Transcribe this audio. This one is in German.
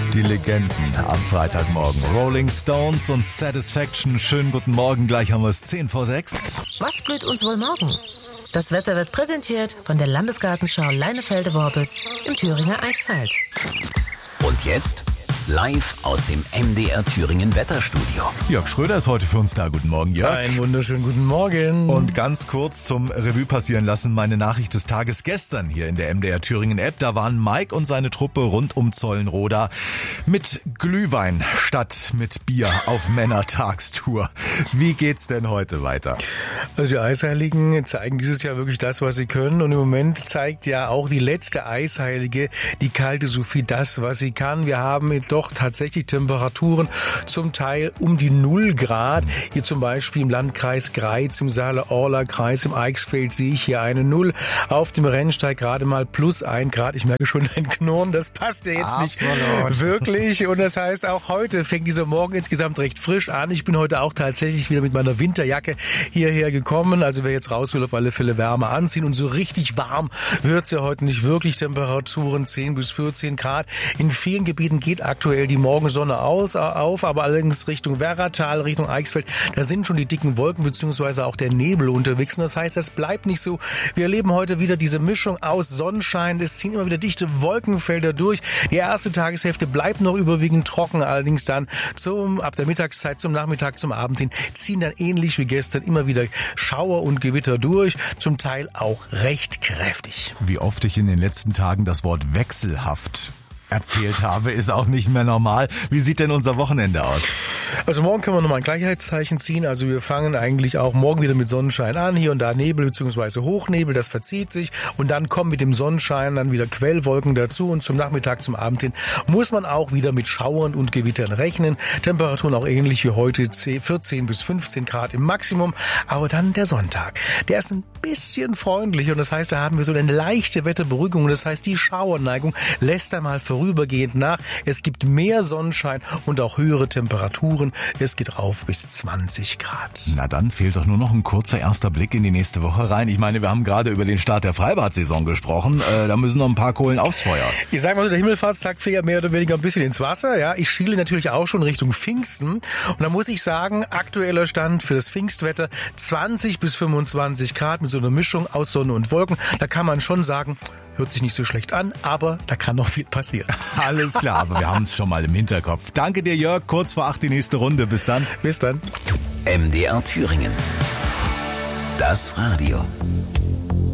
Die Legenden am Freitagmorgen. Rolling Stones und Satisfaction. Schönen guten Morgen, gleich haben wir es 5:10. Was blüht uns wohl morgen? Das Wetter wird präsentiert von der Landesgartenschau Leinefelde-Worbis im Thüringer Eichsfeld. Und jetzt live aus dem MDR Thüringen Wetterstudio. Jörg Schröder ist heute für uns da. Guten Morgen, Jörg. Einen wunderschönen guten Morgen. Und ganz kurz zum Revue passieren lassen, meine Nachricht des Tages gestern hier in der MDR Thüringen App. Da waren Mike und seine Truppe rund um Zollenroda mit Glühwein statt mit Bier auf Männertagstour. Wie geht's denn heute weiter? Also die Eisheiligen zeigen dieses Jahr wirklich das, was sie können. Und im Moment zeigt ja auch die letzte Eisheilige, die kalte Sophie, das, was sie kann. Wir haben doch tatsächlich Temperaturen zum Teil um die 0 Grad. Hier zum Beispiel im Landkreis Greiz, im Saale-Orla-Kreis, im Eichsfeld sehe ich hier eine 0. Auf dem Rennsteig gerade mal plus 1 Grad. Ich merke schon ein Knurren, das passt ja jetzt nicht wirklich. Und das heißt, auch heute fängt dieser Morgen insgesamt recht frisch an. Ich bin heute auch tatsächlich wieder mit meiner Winterjacke hierher gekommen. Also wer jetzt raus will, auf alle Fälle Wärme anziehen. Und so richtig warm wird's ja heute nicht wirklich. Temperaturen 10 bis 14 Grad. In vielen Gebieten geht aktuell die Morgensonne auf, aber allerdings Richtung Werratal, Richtung Eichsfeld, da sind schon die dicken Wolken bzw. auch der Nebel unterwegs. Und das heißt, das bleibt nicht so. Wir erleben heute wieder diese Mischung aus Sonnenschein. Es ziehen immer wieder dichte Wolkenfelder durch. Die erste Tageshälfte bleibt noch überwiegend trocken. Allerdings dann ab der Mittagszeit, zum Nachmittag, zum Abend hin, ziehen dann ähnlich wie gestern immer wieder Schauer und Gewitter durch. Zum Teil auch recht kräftig. Wie oft ich in den letzten Tagen das Wort wechselhaft erzählt habe, ist auch nicht mehr normal. Wie sieht denn unser Wochenende aus? Also morgen können wir nochmal ein Gleichheitszeichen ziehen. Also wir fangen eigentlich auch morgen wieder mit Sonnenschein an. Hier und da Nebel bzw. Hochnebel, das verzieht sich. Und dann kommen mit dem Sonnenschein dann wieder Quellwolken dazu. Und zum Nachmittag, zum Abend hin muss man auch wieder mit Schauern und Gewittern rechnen. Temperaturen auch ähnlich wie heute, 14 bis 15 Grad im Maximum. Aber dann der Sonntag. Der ist ein bisschen freundlich. Und das heißt, da haben wir so eine leichte Wetterberuhigung. Das heißt, die Schauerneigung lässt einmal vorübergehend nach. Es gibt mehr Sonnenschein und auch höhere Temperaturen. Es geht rauf bis 20 Grad. Na dann fehlt doch nur noch ein kurzer erster Blick in die nächste Woche rein. Ich meine, wir haben gerade über den Start der Freibad-Saison gesprochen. Da müssen noch ein paar Kohlen aufs Feuer. Ich sage mal so, der Himmelfahrtstag fährt ja mehr oder weniger ein bisschen ins Wasser. Ja, ich schiele natürlich auch schon Richtung Pfingsten. Und da muss ich sagen, aktueller Stand für das Pfingstwetter 20 bis 25 Grad mit so einer Mischung aus Sonne und Wolken. Da kann man schon sagen, hört sich nicht so schlecht an, aber da kann noch viel passieren. Alles klar, aber wir haben es schon mal im Hinterkopf. Danke dir, Jörg. Kurz vor 8 die nächste Runde. Bis dann. Bis dann. MDR Thüringen. Das Radio.